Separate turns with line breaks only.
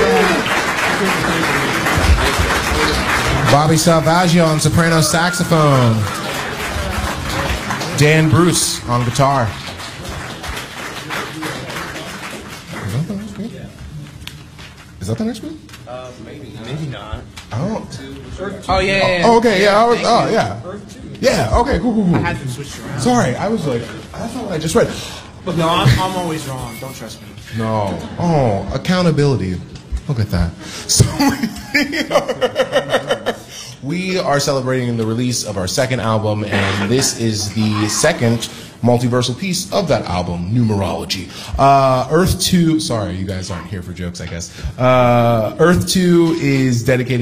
Bobby Salvaggio on soprano saxophone. Dan Bruce on guitar. Is that the next one?
Maybe not.
Oh.
Oh yeah.
Oh, okay, yeah. Yeah. Yeah. Okay. Cool.
I had them switched around.
Sorry, I was like, that's not what I just read.
But no, I'm always wrong. Don't trust me.
No. Oh, accountability. Look at that. So we are celebrating the release of our second album, and this is the second multiversal piece of that album, Numerology. Earth 2, sorry, you guys aren't here for jokes, I guess. Earth 2 is dedicated